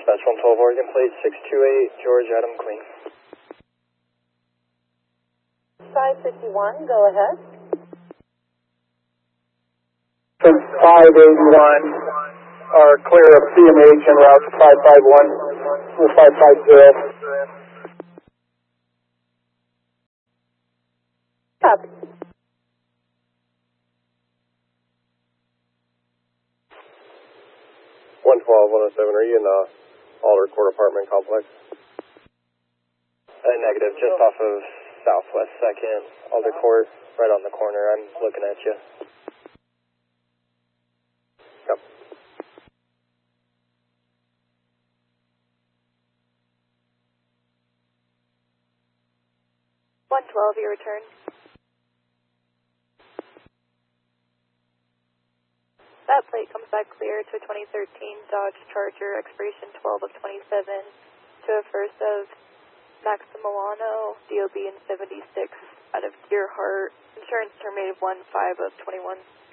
Dispatch 112 Oregon plate 628 George Adam Queen. 551, go ahead. 581 are clear of CMH en route to 551 to 550. Copy. 112-107, are you in the Alder Court apartment complex? Negative, just off of Southwest 2nd, Alder Court, right on the corner. I'm looking at you. Yep. 112, your return. That plate comes back clear to a 2013 Dodge Charger, expiration 12 of 27, to a first of Max Milano, DOB in 76, out of Deerheart, insurance terminated 1/5 of 21.